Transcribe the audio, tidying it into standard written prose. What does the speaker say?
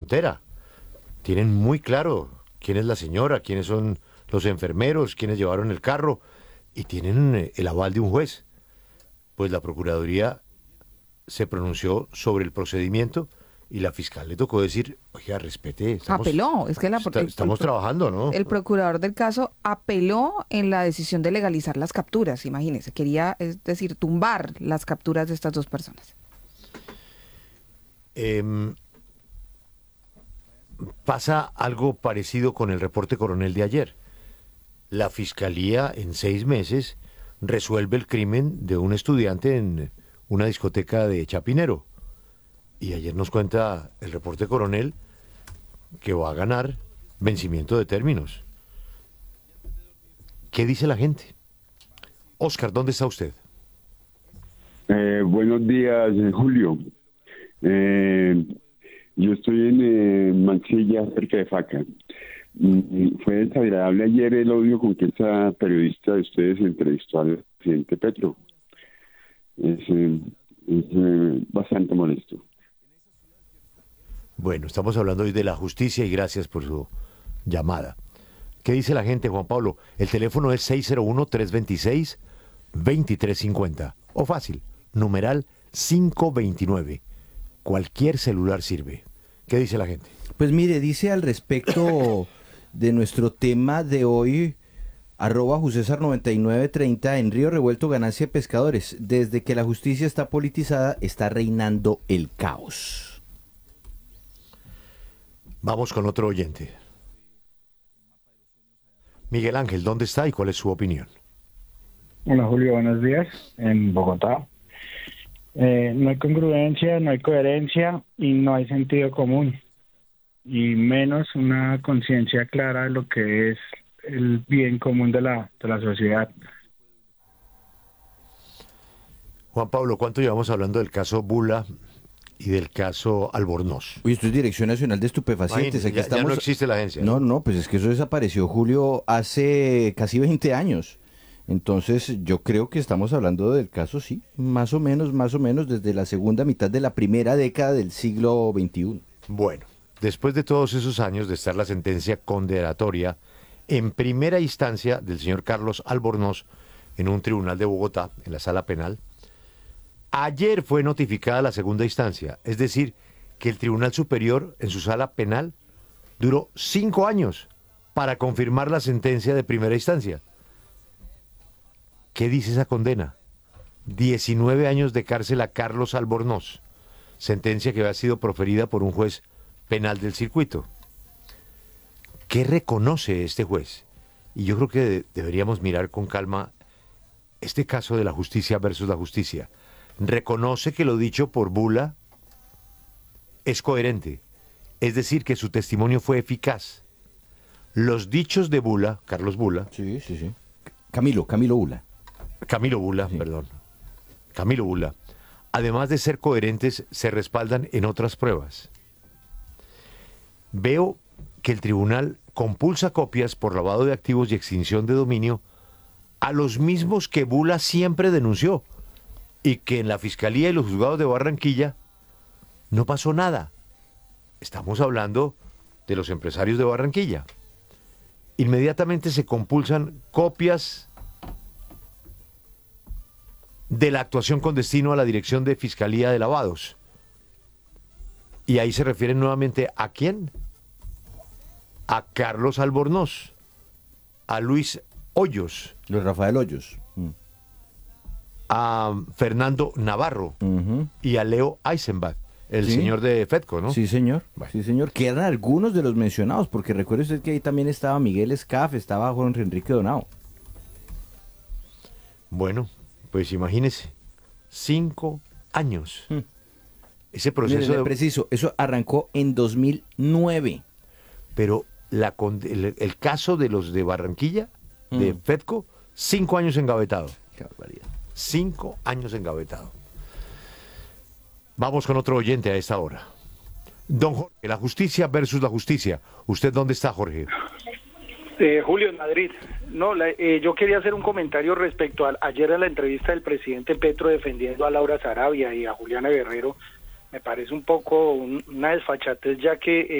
frontera. Tienen muy claro quién es la señora, quiénes son los enfermeros, quiénes llevaron el carro, y tienen el aval de un juez. Pues la Procuraduría se pronunció sobre el procedimiento y la fiscal le tocó decir, oiga, respete, Apeló, es que estamos trabajando, ¿no? el procurador del caso apeló en la decisión de legalizar las capturas, imagínese, quería, es decir, tumbar las capturas de estas dos personas. Pasa algo parecido con el reporte coronel de ayer. La fiscalía en 6 meses resuelve el crimen de un estudiante en una discoteca de Chapinero. Y ayer nos cuenta el reporte coronel que va a ganar vencimiento de términos. ¿Qué dice la gente? Oscar, ¿dónde está usted? Buenos días, Julio. Yo estoy en Mansilla, cerca de Faca. Fue desagradable ayer el odio con que esta periodista de ustedes entrevistó al presidente Petro. Es bastante molesto. Bueno, estamos hablando hoy de la justicia y gracias por su llamada. ¿Qué dice la gente, Juan Pablo? El teléfono es 601-326-2350. O fácil, numeral 529. Cualquier celular sirve. ¿Qué dice la gente? Pues mire, dice al respecto de nuestro tema de hoy, @Jusésar9930, en Río Revuelto, ganancia de pescadores. Desde que la justicia está politizada, está reinando el caos. Vamos con otro oyente. Miguel Ángel, ¿dónde está y cuál es su opinión? Hola Julio, buenos días. En Bogotá. No hay congruencia, no hay coherencia y no hay sentido común. Y menos una conciencia clara de lo que es el bien común de la sociedad. Juan Pablo, ¿cuánto llevamos hablando del caso Bula y del caso Albornoz? Uy, esto es Dirección Nacional de Estupefacientes. Aquí ya no existe la agencia. No, pues es que eso desapareció, Julio, hace casi 20 años. Entonces, yo creo que estamos hablando del caso, sí, más o menos, desde la segunda mitad de la primera década del siglo XXI. Bueno, después de todos esos años de estar la sentencia condenatoria en primera instancia del señor Carlos Albornoz en un tribunal de Bogotá, en la sala penal, ayer fue notificada la segunda instancia, es decir, que el Tribunal Superior en su sala penal duró 5 años para confirmar la sentencia de primera instancia. ¿Qué dice esa condena? 19 años de cárcel a Carlos Albornoz, sentencia que había sido proferida por un juez penal del circuito. ¿Qué reconoce este juez? Y yo creo que deberíamos mirar con calma este caso de la justicia versus la justicia. Reconoce que lo dicho por Bula es coherente, es decir, que su testimonio fue eficaz. Los dichos de Bula, Carlos Bula... Sí. Camilo Bula. Camilo Bula, sí. Perdón. Camilo Bula, además de ser coherentes, se respaldan en otras pruebas. Veo que el tribunal compulsa copias por lavado de activos y extinción de dominio a los mismos que Bula siempre denunció y que en la Fiscalía y los juzgados de Barranquilla no pasó nada. Estamos hablando de los empresarios de Barranquilla. Inmediatamente se compulsan copias de la actuación con destino a la Dirección de Fiscalía de Lavados. Y ahí se refieren nuevamente ¿a quién? A Carlos Albornoz, a Luis Hoyos. Luis Rafael Hoyos. A Fernando Navarro y a Leo Eisenbach, el señor de Fedco, ¿no? Sí, señor. Bueno. Sí, señor. Que eran algunos de los mencionados, porque recuerde usted que ahí también estaba Miguel Escaf, estaba Juan Enrique Donao. Bueno, pues imagínese, 5 años. Ese proceso... Mire, preciso, eso arrancó en 2009. Pero el caso de los de Barranquilla, de Fedco, 5 años engavetado. Qué barbaridad. 5 años engavetado. Vamos con otro oyente a esta hora. Don Jorge, la justicia versus la justicia. ¿Usted dónde está, Jorge? Julio, en Madrid. No, yo quería hacer un comentario respecto ayer a la entrevista del presidente Petro defendiendo a Laura Sarabia y a Juliana Guerrero. Me parece un poco una desfachatez, ya que